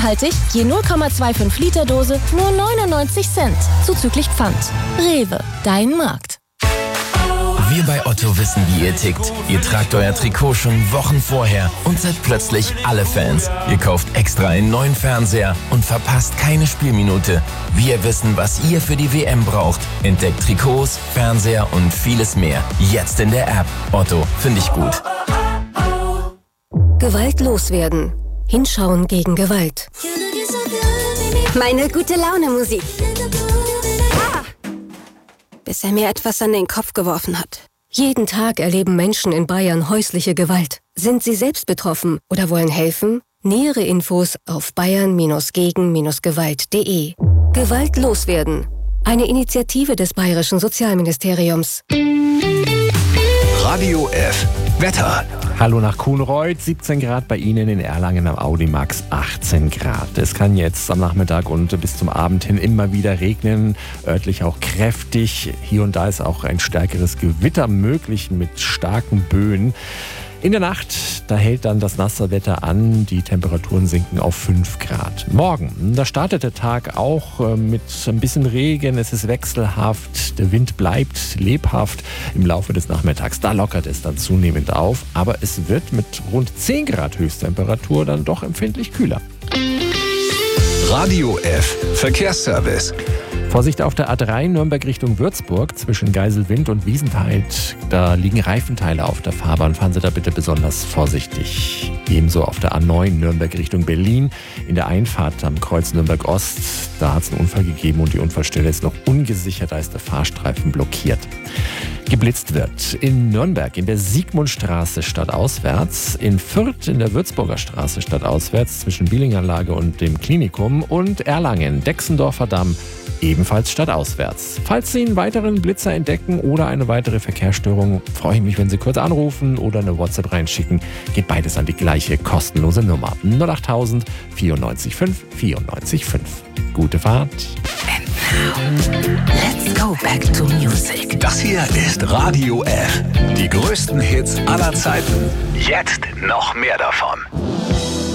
Nachhaltig, je 0,25 Liter Dose nur 99 Cent, zuzüglich Pfand. Rewe, dein Markt. Wir bei Otto wissen, wie ihr tickt. Ihr tragt euer Trikot schon Wochen vorher und seid plötzlich alle Fans. Ihr kauft extra einen neuen Fernseher und verpasst keine Spielminute. Wir wissen, was ihr für die WM braucht. Entdeckt Trikots, Fernseher und vieles mehr. Jetzt in der App. Otto, finde ich gut. Gewalt loswerden. Hinschauen gegen Gewalt. Meine gute Laune Musik. Bis er mir etwas an den Kopf geworfen hat. Jeden Tag erleben Menschen in Bayern häusliche Gewalt. Sind sie selbst betroffen oder wollen helfen? Nähere Infos auf bayern-gegen-gewalt.de. Gewalt loswerden. Eine Initiative des Bayerischen Sozialministeriums. Radio F. Wetter. Hallo nach Kuhnreuth, 17 Grad bei Ihnen, in Erlangen am Audimax 18 Grad. Es kann jetzt am Nachmittag und bis zum Abend hin immer wieder regnen, örtlich auch kräftig. Hier und da ist auch ein stärkeres Gewitter möglich mit starken Böen. In der Nacht, da hält dann das nasse Wetter an, die Temperaturen sinken auf 5 Grad. Morgen, da startet der Tag auch mit ein bisschen Regen, es ist wechselhaft, der Wind bleibt lebhaft im Laufe des Nachmittags. Da lockert es dann zunehmend auf, aber es wird mit rund 10 Grad Höchsttemperatur dann doch empfindlich kühler. Radio F. Verkehrsservice. Vorsicht auf der A3 Nürnberg Richtung Würzburg zwischen Geiselwind und Wiesenthal. Da liegen Reifenteile auf der Fahrbahn. Fahren Sie da bitte besonders vorsichtig. Ebenso auf der A9 Nürnberg Richtung Berlin. In der Einfahrt am Kreuz Nürnberg Ost. Da hat es einen Unfall gegeben und die Unfallstelle ist noch ungesichert. Da ist der Fahrstreifen blockiert. Geblitzt wird in Nürnberg in der Siegmundstraße stadtauswärts, in Fürth in der Würzburger Straße stadtauswärts zwischen Bielinganlage und dem Klinikum und Erlangen, Dexendorfer Damm, ebenfalls stadtauswärts. Falls Sie einen weiteren Blitzer entdecken oder eine weitere Verkehrsstörung, freue ich mich, wenn Sie kurz anrufen oder eine WhatsApp reinschicken. Geht beides an die gleiche kostenlose Nummer 08000 94 5 94 5. Gute Fahrt. And now, let's go back to music. Das hier ist Radio F. Die größten Hits aller Zeiten. Jetzt noch mehr davon.